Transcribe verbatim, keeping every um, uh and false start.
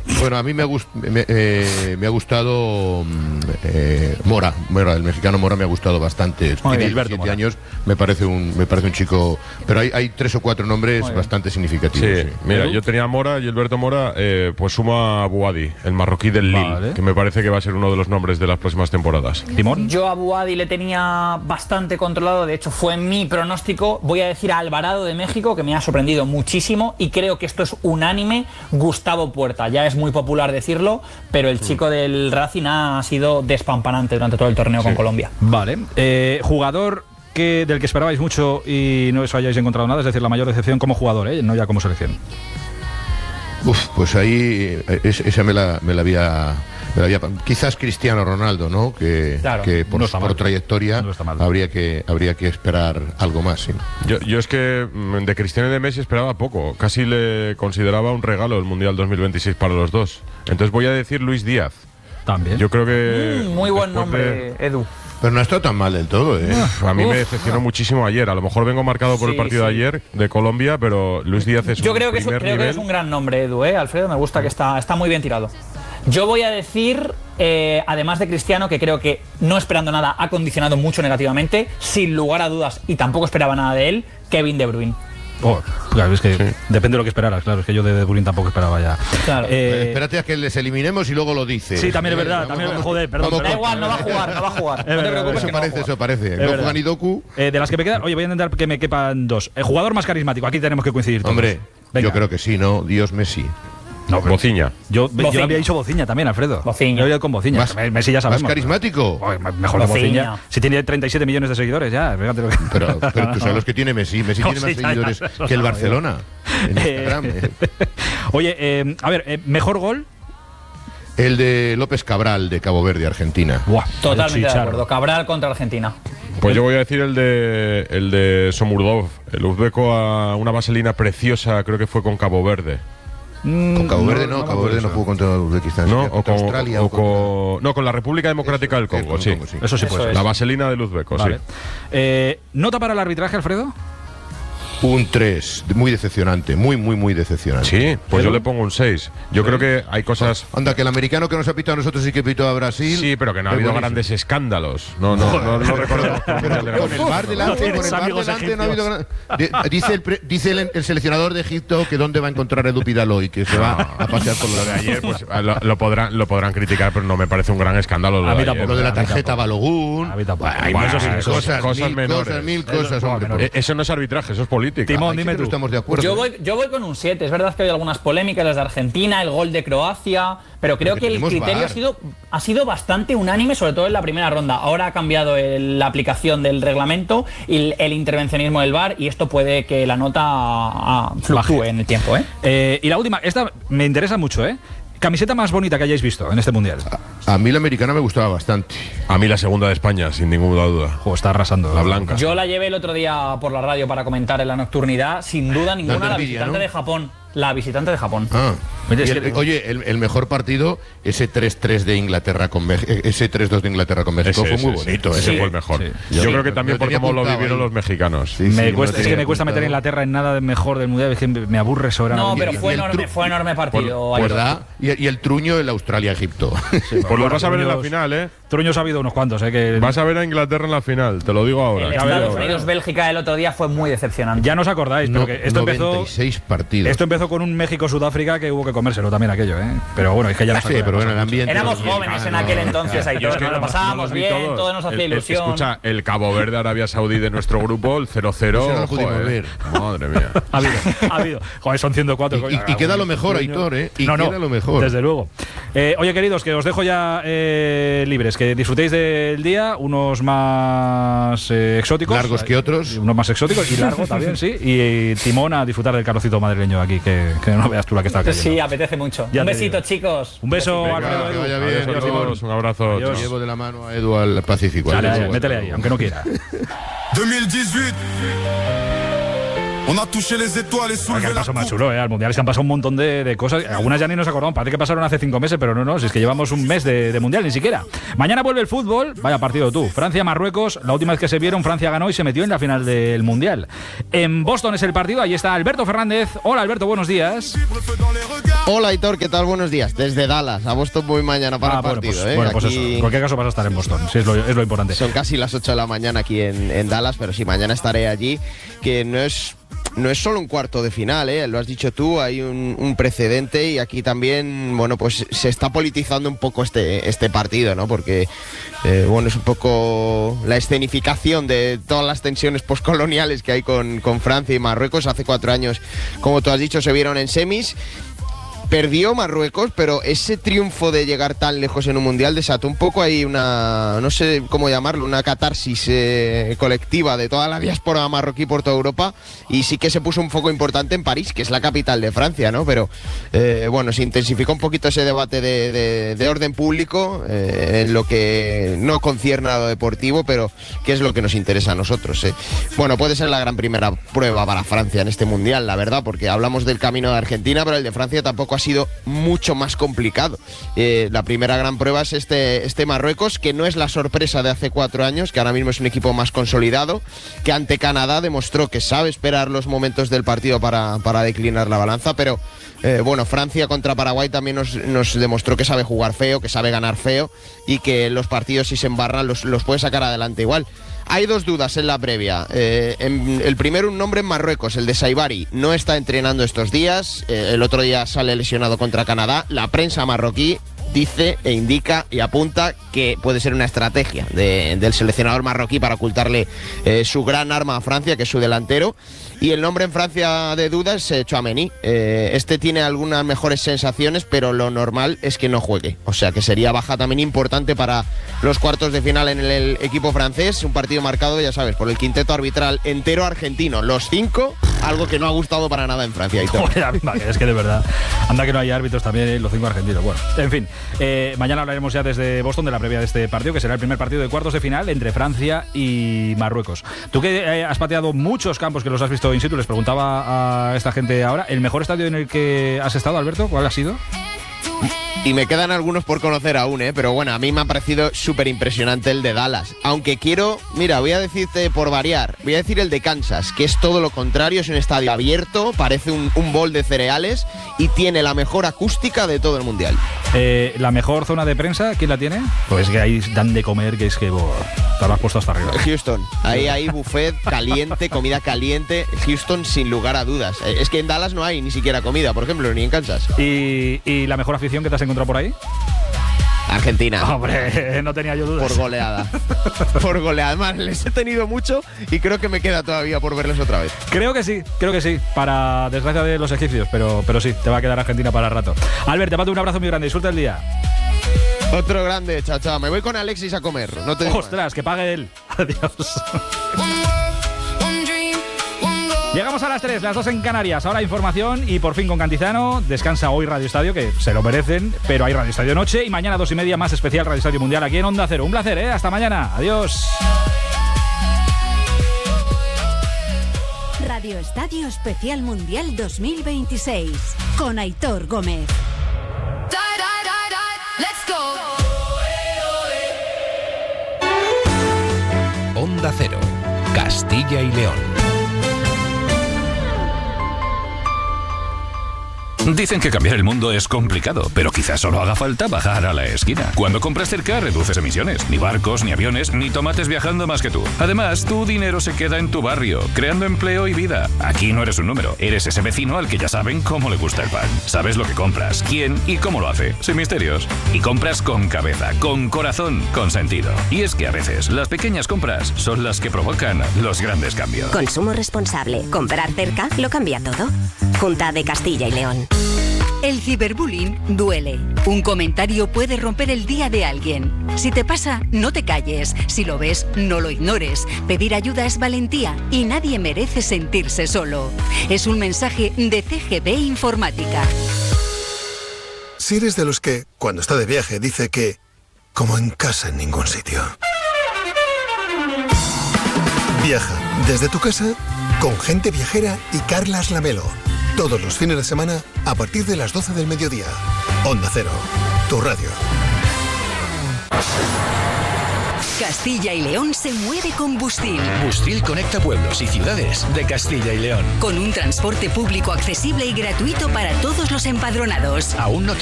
Bueno, a mí me ha, gust me, eh, me ha gustado eh, Mora, Mora, el mexicano Mora me ha gustado bastante. Muy Tiene bien, diecisiete años, me parece un me parece un chico, pero hay, hay tres o cuatro nombres bastante significativos. Sí, sí. Mira, yo tenía a Mora y Alberto Mora, eh, pues sumo a Bouhaddi, el marroquí del Lille, vale, que me parece que va a ser uno de los nombres de las próximas temporadas. ¿Timón? Yo a Bouhaddi le tenía bastante controlado, de hecho fue mi pronóstico. Voy a decir a Alvarado de México, que me ha sorprendido muchísimo, y creo que esto es unánime. Gustavo Puerta, ya es muy popular decirlo, pero el chico del Racing ha sido despampanante durante todo el torneo sí. con Colombia. Vale, eh, jugador que del que esperabais mucho y no os hayáis encontrado nada, es decir, la mayor decepción como jugador, ¿eh? No ya como selección. Uf, pues ahí es, esa me la, me la había... Había, quizás Cristiano Ronaldo, ¿no? Que, claro, que por, no por trayectoria no habría que habría que esperar algo más. ¿Sí? Yo, yo es que de Cristiano y de Messi esperaba poco. Casi le consideraba un regalo el Mundial dos mil veintiséis para los dos. Entonces voy a decir Luis Díaz. También. Yo creo que mm, muy buen nombre, de... Edu. Pero no ha estado tan mal del todo, ¿eh? Uf, a mí Uf, me decepcionó no. muchísimo ayer. A lo mejor vengo marcado por sí, el partido sí. de ayer de Colombia, pero Luis Díaz es Yo un creo que primer es, creo nivel. que es un gran nombre, Edu, ¿eh? Alfredo, me gusta que está, está muy bien tirado. Yo voy a decir, eh, además de Cristiano, que creo que no esperando nada ha condicionado mucho negativamente, sin lugar a dudas, y tampoco esperaba nada de él, Kevin De Bruyne. Oh, claro, es que sí. depende de lo que esperaras, claro, es que yo de De Bruyne tampoco esperaba ya. Claro. Eh, Espérate a que les eliminemos y luego lo dices. Sí, también es verdad, eh, también vamos, joder, perdón. Vamos, da igual, no va a jugar, no va a jugar. No te preocupes, eso que parece, no eso parece. No juega ni Doku. Eh, de las que me quedan, oye, voy a intentar que me quepan dos. El jugador más carismático, aquí tenemos que coincidir todos. Hombre, Venga. yo creo que sí, ¿no? Dios Messi. No, Bociña. Yo, yo había dicho Bociña también, Alfredo. Bociña. Yo había ido con Bociña. ¿Más, Messi ya sabemos. ¿Más carismático? Oye, mejor que Bociña. Si tiene treinta y siete millones de seguidores ya, fíjate lo que... Pero, pero tú sabes los que tiene Messi. Messi no, tiene más sí, seguidores ya, ya, que el Barcelona en Instagram. Eh, Oye, eh, a ver, eh, ¿mejor gol? El de López Cabral, de Cabo Verde, Argentina. Buah, totalmente de acuerdo. Cabral contra Argentina. Pues yo voy a decir el de el de Somurdov, el uzbeco, a una vaselina preciosa, creo que fue con Cabo Verde. Con Cabo Verde no, no Cabo Verde no jugó contra Uzbekistán. No, o con, Australia. O o contra... con, no, con la República Democrática eso, del Congo, eso, sí. Congo, sí. Eso sí puede ser. La vaselina del uzbeco, vale. sí. Eh, ¿Nota para el arbitraje, Alfredo? Un tres, muy decepcionante, muy, muy, muy decepcionante. Sí, pues ¿Pero? yo le pongo un seis. Yo sí. creo que hay cosas... Anda, que el americano que nos ha pitado a nosotros sí que pitó a Brasil. Sí, pero que no ha habido buenísimo. grandes escándalos. No, no, no, no, no recuerdo. Con el bar delante, con el bar delante no ha habido gran... De, dice el, pre, dice el, el seleccionador de Egipto que dónde va a encontrar Edu Pidaloy, que se va a pasear por lo de ayer. Pues lo, lo, podrán, lo podrán criticar, pero no me parece un gran escándalo. Lo, a mí de, tampoco, ayer, lo de la tarjeta Balogun. A mí tampoco. Hay muchas cosas, cosas mil menores. cosas, mil cosas, hombre. Eso no es arbitraje, eso es política. Timón, dime tú. Estamos de acuerdo. Yo voy, yo voy con un siete. Es verdad que hay algunas polémicas, las de Argentina, el gol de Croacia, pero creo pero que, que el criterio ha sido, ha sido bastante unánime, sobre todo en la primera ronda. Ahora ha cambiado el, la aplicación del reglamento y el, el intervencionismo del V A R, y esto puede que la nota a, a, fluctúe Baje. en el tiempo. ¿eh? Eh, y la última, esta me interesa mucho, ¿eh? Camiseta más bonita que hayáis visto en este mundial. A, a mí la americana me gustaba bastante. A mí la segunda de España, sin ninguna duda. Ojo, está arrasando. La blanca. Yo la llevé el otro día por la radio para comentar en la nocturnidad. Sin duda ninguna, la, la visitante, ¿no?, de Japón. La visitante de Japón. Ah. El, oye, el, el mejor partido, ese tres tres de Inglaterra con México, ese tres dos de Inglaterra con México, ese, fue muy ese, bonito. Sí, ese sí, fue el mejor. Sí. Yo sí. creo que también por cómo lo vivieron ahí los mexicanos. Sí, me sí, cuesta, es que me cuesta meter a Inglaterra en nada mejor del mundial, es que me aburre sobre. No, pero fue enorme, fue enorme partido. Por, ¿verdad? Y, y el truño, el Australia-Egipto. Sí, pues lo vas a ver en la final, ¿eh? Truños ha habido unos cuantos, ¿eh? Que... Vas a ver a Inglaterra en la final, te lo digo ahora. El Estados Unidos-Bélgica el otro día fue muy decepcionante. Ya no os acordáis, no, porque esto noventa y seis empezó. partidos. Esto empezó con un México-Sudáfrica que hubo que comérselo también aquello, ¿eh? Pero bueno, es que ya no sí, pero bueno, el ambiente. Éramos jóvenes en aquel entonces, ahí todos, nos lo pasábamos bien, todos, todo nos hacía el, ilusión. Escucha, el Cabo Verde, Arabia Saudí de nuestro grupo, el cero cero. No joder, ver. Madre mía. Ha habido, ha habido. Joder, son ciento cuatro. Y, y, y queda lo mejor, Aitor, ¿eh? Y no, no, queda lo mejor. Desde luego. Eh, oye, queridos, que os dejo ya eh, libres, que disfrutéis del día, unos más eh, exóticos. Largos que otros. Unos más exóticos y largo también, sí. Y, y Timón a disfrutar del calorcito madrileño aquí, que, que no veas tú la que está cayendo. Sí, apetece mucho. Ya un besito, chicos. Un beso, Venga, Alfredo. Que vaya bien. Adiós, Adiós, un abrazo. Adiós. Llevo de la mano a Edu al Pacífico. Dale, dale, métele ahí, aunque no quiera. dos mil dieciocho Que han pasado más chulo, ¿eh? Al Mundial es que han pasado un montón de, de cosas. Algunas ya ni nos acordamos. Parece que pasaron hace cinco meses, pero no, no. Si es que llevamos un mes de, de Mundial, ni siquiera. Mañana vuelve el fútbol. Vaya partido tú. Francia-Marruecos. La última vez que se vieron, Francia ganó y se metió en la final del Mundial. En Boston es el partido. Ahí está Alberto Fernández. Hola, Alberto, buenos días. Hola, Aitor, ¿qué tal? Buenos días. Desde Dallas. A Boston voy mañana para ah, el partido. Bueno, pues, ¿eh? bueno, pues aquí... eso. En cualquier caso vas a estar en Boston. Sí, es lo, es lo importante. Son casi las ocho de la mañana aquí en, en Dallas, pero sí, mañana estaré allí. Que no es... No es solo un cuarto de final, ¿eh? Lo has dicho tú, hay un, un precedente y aquí también, bueno, pues se está politizando un poco este, este partido, ¿no? Porque, eh, bueno, es un poco la escenificación de todas las tensiones postcoloniales que hay con, con Francia y Marruecos. Hace cuatro años, como tú has dicho, se vieron en semis. Perdió Marruecos, pero ese triunfo de llegar tan lejos en un mundial desató un poco ahí una, no sé cómo llamarlo, una catarsis eh, colectiva de toda la diáspora marroquí por toda Europa, y sí que se puso un foco importante en París, que es la capital de Francia, ¿no? Pero eh, bueno, se intensificó un poquito ese debate de, de, de orden público, eh, en lo que no concierne a lo deportivo, pero que es lo que nos interesa a nosotros, ¿eh? Bueno, puede ser la gran primera prueba para Francia en este mundial, la verdad, porque hablamos del camino de Argentina, pero el de Francia tampoco ha sido mucho más complicado. Eh, la primera gran prueba es este, este Marruecos, que no es la sorpresa de hace cuatro años, que ahora mismo es un equipo más consolidado, que ante Canadá demostró que sabe esperar los momentos del partido para, para declinar la balanza, pero eh, bueno, Francia contra Paraguay también nos, nos demostró que sabe jugar feo, que sabe ganar feo y que los partidos, si se embarran, los, los puede sacar adelante igual. Hay dos dudas en la previa. Eh, en, el primero, un nombre en Marruecos, el de Saibari. No está entrenando estos días. Eh, el otro día sale lesionado contra Canadá. La prensa marroquí dice e indica y apunta que puede ser una estrategia de, del seleccionador marroquí para ocultarle eh, su gran arma a Francia, que es su delantero. Y el nombre en Francia de duda es eh, Tchouaméni. Eh, este tiene algunas mejores sensaciones, pero lo normal es que no juegue. O sea que sería baja también importante para los cuartos de final en el, el equipo francés. Un partido marcado, ya sabes, por el quinteto arbitral entero argentino. Los cinco, algo que no ha gustado para nada en Francia. Vale, es que de verdad, anda que no hay árbitros también, ¿eh? Los cinco argentinos. Bueno, en fin, eh, mañana hablaremos ya desde Boston de la previa de este partido, que será el primer partido de cuartos de final entre Francia y Marruecos. Tú que eh, has pateado muchos campos, que los has visto in situ, les preguntaba a esta gente ahora, ¿el mejor estadio en el que has estado, Alberto? ¿Cuál ha sido? Y me quedan algunos por conocer aún, ¿eh? Pero bueno, a mí me ha parecido súper impresionante el de Dallas. Aunque quiero, mira, voy a decirte por variar, voy a decir el de Kansas, que es todo lo contrario, es un estadio abierto, parece un, un bol de cereales y tiene la mejor acústica de todo el mundial. Eh, ¿La mejor zona de prensa, quién la tiene? Pues que ahí dan de comer, que es que bo, te lo has puesto hasta arriba. Houston, ahí hay buffet caliente, comida caliente. Houston, sin lugar a dudas. Es que en Dallas no hay ni siquiera comida, por ejemplo, ni en Kansas. ¿Y, y la mejor afición que te has encontrado por ahí? Argentina. Hombre, no tenía yo dudas. Por goleada. Por goleada. Además, les he tenido mucho y creo que me queda todavía por verles otra vez. Creo que sí, creo que sí. Para desgracia de los egipcios, pero, pero sí, te va a quedar Argentina para el rato. Albert, te mando un abrazo muy grande. Disfruta el día. Otro grande, chao, chao. Me voy con Alexis a comer. No te Ostras, más. Que pague él. Adiós. Llegamos a las tres, las dos en Canarias. Ahora información y por fin con Cantizano. Descansa hoy Radio Estadio, que se lo merecen, pero hay Radio Estadio noche. Y mañana dos y media más especial Radio Estadio Mundial aquí en Onda Cero. Un placer, ¿eh? Hasta mañana. Adiós. Radio Estadio Especial Mundial dos mil veintiséis con Aitor Gómez. Onda Cero, Castilla y León. Dicen que cambiar el mundo es complicado, pero quizás solo haga falta bajar a la esquina. Cuando compras cerca, reduces emisiones. Ni barcos, ni aviones, ni tomates viajando más que tú. Además, tu dinero se queda en tu barrio, creando empleo y vida. Aquí no eres un número, eres ese vecino al que ya saben cómo le gusta el pan. Sabes lo que compras, quién y cómo lo hace, sin misterios. Y compras con cabeza, con corazón, con sentido. Y es que a veces las pequeñas compras son las que provocan los grandes cambios. Consumo responsable. Comprar cerca lo cambia todo. Junta de Castilla y León. El ciberbullying duele. Un comentario puede romper el día de alguien. Si te pasa, no te calles. Si lo ves, no lo ignores. Pedir ayuda es valentía y nadie merece sentirse solo. Es un mensaje de C G B Informática. Si eres de los que, cuando está de viaje, dice que como en casa en ningún sitio. Viaja desde tu casa con Gente Viajera y Carlas Lamelo. Todos los fines de semana a partir de las doce del mediodía. Onda Cero, tu radio. Castilla y León se mueve con Bustil. Bustil conecta pueblos y ciudades de Castilla y León. Con un transporte público accesible y gratuito para todos los empadronados. ¿Aún no